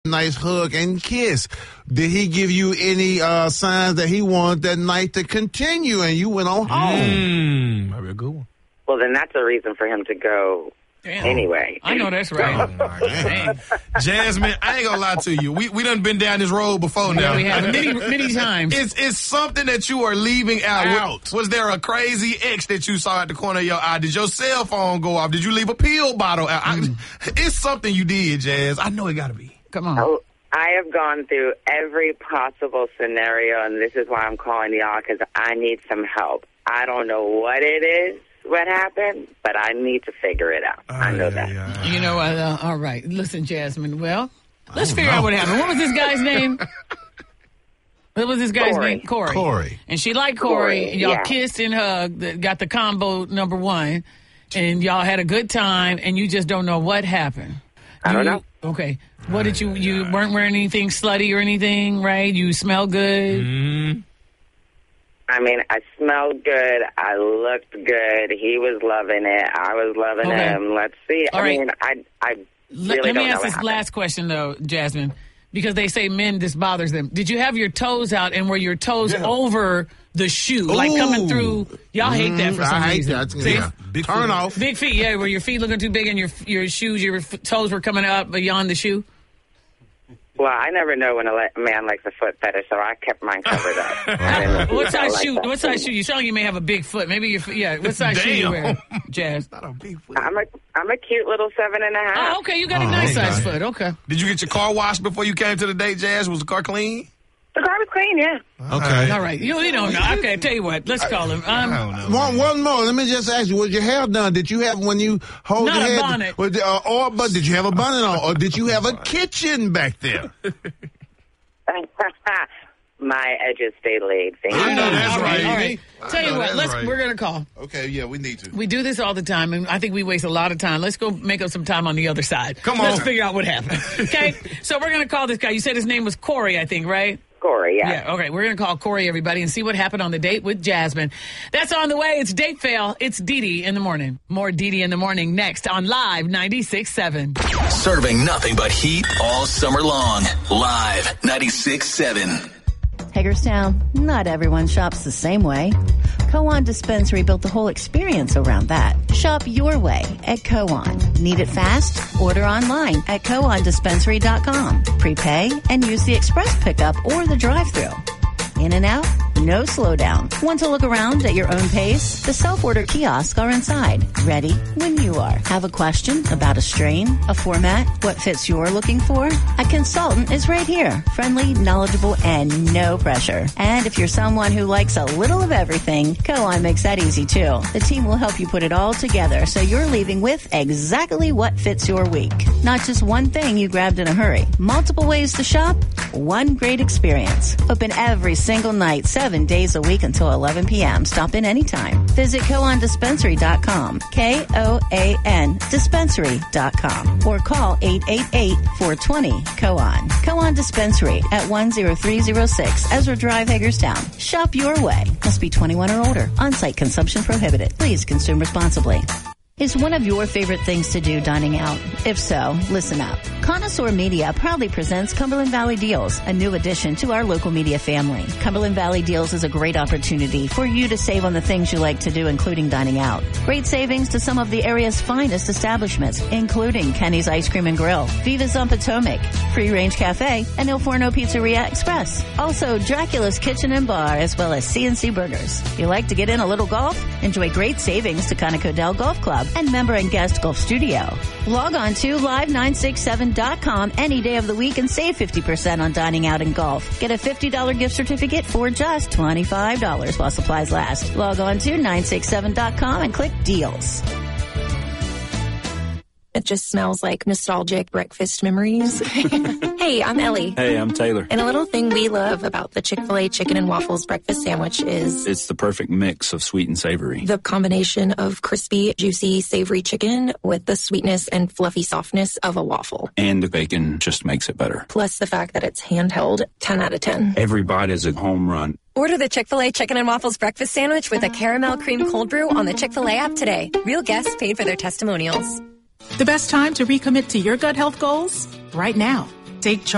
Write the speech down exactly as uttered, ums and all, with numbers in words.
nice hug and kiss. Did he give you any uh, signs that he wanted that night to continue and you went on home? Mm, might be a good one. Well, then that's a reason for him to go. Damn. Anyway. I know that's right. Oh, Jasmine, I ain't gonna lie to you. We we done been down this road before now. Yeah, we have many, many times. It's it's something that you are leaving out. out. Was, was there a crazy X that you saw at the corner of your eye? Did your cell phone go off? Did you leave a pill bottle out? Mm. I, it's something you did, Jazz. I know it gotta be. Come on. Oh, I have gone through every possible scenario, and this is why I'm calling y'all, because I need some help. I don't know what it is. What happened, but I need to figure it out. Oh, I know yeah, that. Yeah. You know what? Uh, all right. Listen, Jasmine. Well, let's figure know. out what happened. What was this guy's name? What was this guy's Corey. name? Corey. Corey. And she liked Corey, Corey, and y'all yeah. kissed and hugged, got the combo number one, and y'all had a good time, and you just don't know what happened. I don't you, know. Okay. What did you, you weren't wearing anything slutty or anything, right? You smell good. Mm-hmm. I mean, I smelled good. I looked good. He was loving it. I was loving Okay. him. Let's see. All I right. mean, I, I Let, really let don't me know ask what this happened. last question, though, Jasmine, because they say men, this bothers them. Did you have your toes out and were your toes Yeah. over the shoe, like coming Ooh. through? Y'all hate that for some I hate reason. that. See? Yeah. Big Turn feet. off. Big feet, yeah, were your feet looking too big and your your shoes, your f- toes were coming up beyond the shoe? Well, I never know when a le- man likes a foot fetish, so I kept mine covered up. I didn't What size like shoe? that. What size shoe? You sound like you may have a big foot. Maybe your feet, yeah. What size shoe you Damn. wear, Jazz? Not a big foot. I'm a, I'm a cute little seven and a half. Oh, okay, you got a Oh, nice okay. size foot. Okay. Did you get your car washed before you came to the date, Jazz? Was the car clean? The car was clean, yeah. Okay. All right. You, you don't know. Okay, tell you what. Let's call him. Um, I don't know. One, one more. Let me just ask you: was your hair done? Did you have when you hold Not your a head? bonnet. Was, uh, or but did you have a bonnet on, or did you have a kitchen back there? My edges stay laid. Thank I you. know that's all right. right. All right. I Tell you know what. that's Let's. right. We're gonna call. Okay, yeah, we need to. We do this all the time, and I think we waste a lot of time. Let's go make up some time on the other side. Come Let's on. figure out what happened. Okay? So we're going to call this guy. You said his name was Corey, I think, right? Corey, yeah. Yeah, okay. We're going to call Corey, everybody, and see what happened on the date with Jasmine. That's on the way. It's Date Fail. It's Dee Dee in the morning. More Dee Dee in the morning next on Live ninety-six point seven. Serving nothing but heat all summer long. Live ninety-six point seven. Hagerstown, not everyone shops the same way. Co-on Dispensary built the whole experience around that. Shop your way at Co-on. Need it fast? Order online at co on dispensary dot com. Prepay and use the express pickup or the drive-thru. In and out? No slowdown. Want to look around at your own pace? The self-order kiosks are inside, ready when you are. Have a question about a strain, a format, what fits you're looking for? A consultant is right here. Friendly, knowledgeable, and no pressure. And if you're someone who likes a little of everything, Co-on makes that easy too. The team will help you put it all together so you're leaving with exactly what fits your week. Not just one thing you grabbed in a hurry. Multiple ways to shop, one great experience. Open every single night, seven days a week until eleven p.m. Stop in anytime. Visit co on dispensary dot com, K O A N, dispensary dot com, or call eight eight eight, four two zero, C O O N. Co-on Dispensary at one oh three oh six Ezra Drive, Hagerstown. Shop your way. Must be twenty-one or older. On-site consumption prohibited. Please consume responsibly. Is one of your favorite things to do dining out? If so, listen up. Connoisseur Media proudly presents Cumberland Valley Deals, a new addition to our local media family. Cumberland Valley Deals is a great opportunity for you to save on the things you like to do, including dining out. Great savings to some of the area's finest establishments, including Kenny's Ice Cream and Grill, Viva's on Potomac, Free Range Cafe, and Il Forno Pizzeria Express. Also, Dracula's Kitchen and Bar, as well as C and C Burgers. If you like to get in a little golf? Enjoy great savings to Conoco Dell Golf Club and member and guest golf studio. Log on to live nine six seven dot com any day of the week and save fifty percent on dining out and golf. Get a fifty dollars gift certificate for just twenty-five dollars while supplies last. Log on to nine six seven dot com and click deals. It just smells like nostalgic breakfast memories. Hey, I'm Ellie. Hey, I'm Taylor. And a little thing we love about the Chick-fil-A Chicken and Waffles breakfast sandwich is It's the perfect mix of sweet and savory. the combination of crispy, juicy, savory chicken with the sweetness and fluffy softness of a waffle. And the bacon just makes it better. Plus the fact that it's handheld, ten out of ten. Every bite is a home run. Order the Chick-fil-A Chicken and Waffles breakfast sandwich with a caramel cream cold brew on the Chick-fil-A app today. Real guests paid for their testimonials. The best time to recommit to your gut health goals? Right now. Take charge.